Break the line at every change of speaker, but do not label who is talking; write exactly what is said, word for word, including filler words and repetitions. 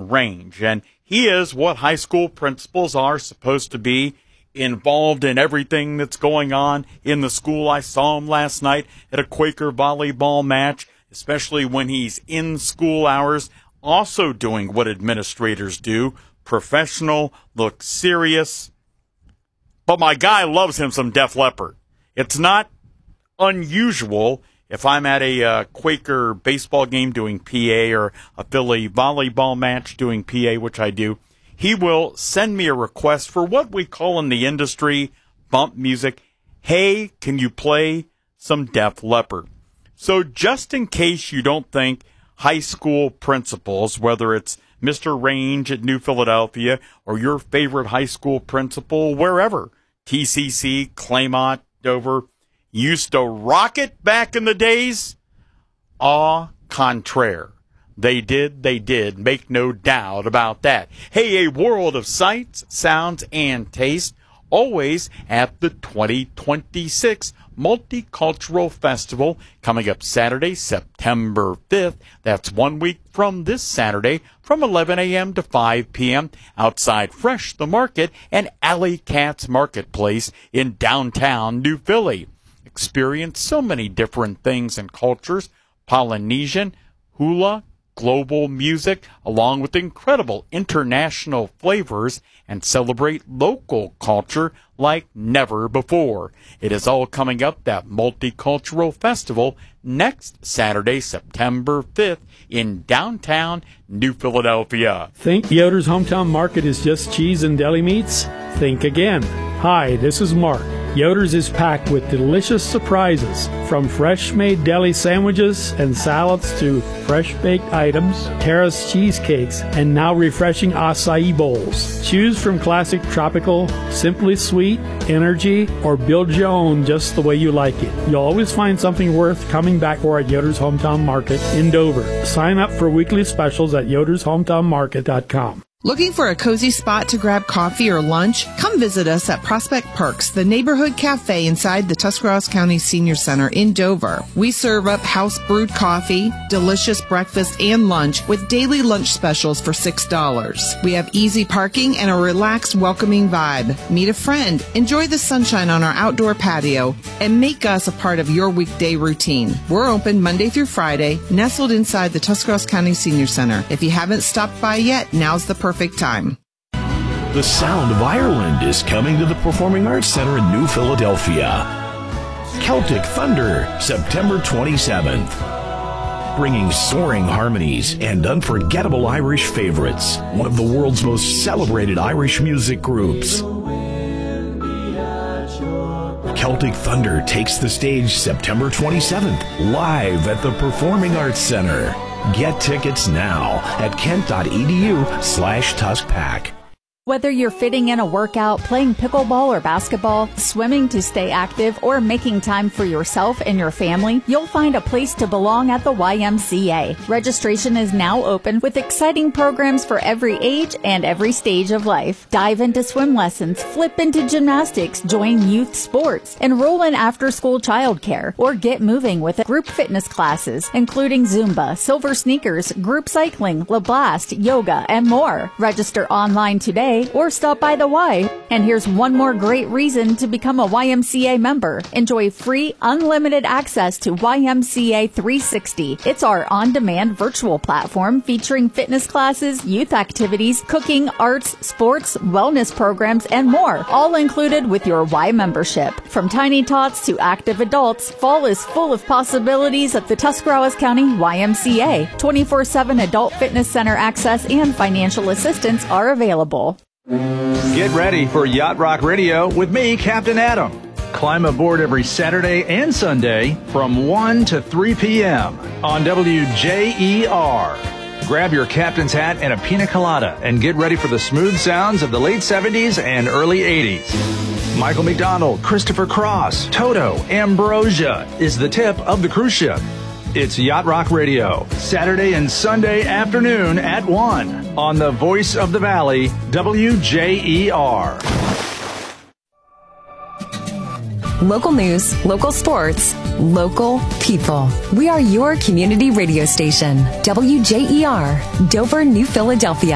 Range. And he is what high school principals are supposed to be, involved in everything that's going on in the school. I saw him last night at a Quaker volleyball match, especially when he's in school hours, also doing what administrators do, professional, look serious. But my guy loves him some Def Leppard. It's not unusual if I'm at a uh, Quaker baseball game doing P A or a Philly volleyball match doing P A, which I do, he will send me a request for what we call in the industry bump music. Hey, can you play some Def Leppard? So just in case you don't think high school principals, whether it's Mister Range at New Philadelphia or your favorite high school principal, wherever, T C C, Claymont, Dover, used to rock it back in the days, au contraire. They did, they did. Make no doubt about that. Hey, a world of sights, sounds, and taste, always at the twenty twenty-six Multicultural Festival, coming up Saturday, September fifth. That's one week from this Saturday, from eleven a.m. to five p.m. outside Fresh the Market and Alley Cats Marketplace in downtown New Philly. Experience so many different things and cultures, Polynesian, hula, global music, along with incredible international flavors, and celebrate local culture like never before. It is all coming up, that Multicultural Festival, next Saturday, September fifth, in downtown New Philadelphia.
Think Yoder's Hometown Market is just cheese and deli meats? Think again. Hi, this is Mark. Yoder's is packed with delicious surprises, from fresh-made deli sandwiches and salads to fresh-baked items, terrace cheesecakes, and now refreshing acai bowls. Choose from classic tropical, simply sweet, energy, or build your own just the way you like it. You'll always find something worth coming back for at Yoder's Hometown Market in Dover. Sign up for weekly specials at yoders hometown market dot com.
Looking for a cozy spot to grab coffee or lunch? Come visit us at Prospect Perks, the neighborhood cafe inside the Tuscarawas County Senior Center in Dover. We serve up house-brewed coffee, delicious breakfast, and lunch with daily lunch specials for six dollars. We have easy parking and a relaxed, welcoming vibe. Meet a friend, enjoy the sunshine on our outdoor patio, and make us a part of your weekday routine. We're open Monday through Friday, nestled inside the Tuscarawas County Senior Center. If you haven't stopped by yet, now's the perfect time.
The sound of Ireland is coming to the Performing Arts Center in New Philadelphia. Celtic Thunder, September twenty-seventh. Bringing soaring harmonies and unforgettable Irish favorites. One of the world's most celebrated Irish music groups. Celtic Thunder takes the stage September twenty-seventh, live at the Performing Arts Center. Get tickets now at kent.edu slash tuskpack.
Whether you're fitting in a workout, playing pickleball or basketball, swimming to stay active, or making time for yourself and your family, you'll find a place to belong at the Y M C A. Registration is now open with exciting programs for every age and every stage of life. Dive into swim lessons, flip into gymnastics, join youth sports, enroll in after-school childcare, or get moving with group fitness classes, including Zumba, Silver Sneakers, group cycling, LaBlast, yoga, and more. Register online today or stop by the Y. And here's one more great reason to become a Y M C A member. Enjoy free, unlimited access to Y M C A three sixty. It's our on-demand virtual platform featuring fitness classes, youth activities, cooking, arts, sports, wellness programs, and more, all included with your Y membership. From tiny tots to active adults, fall is full of possibilities at the Tuscarawas County Y M C A. twenty-four seven adult fitness center access and financial assistance are available.
Get ready for Yacht Rock Radio with me, Captain Adam. Climb aboard every Saturday and Sunday from one to three p.m. on W J E R. Grab your captain's hat and a pina colada and get ready for the smooth sounds of the late seventies and early eighties. Michael McDonald, Christopher Cross, Toto, Ambrosia is the tip of the cruise ship. It's Yacht Rock Radio, Saturday and Sunday afternoon at one on the Voice of the Valley, W J E R.
Local news, local sports, local people. We are your community radio station, W J E R, Dover, New Philadelphia.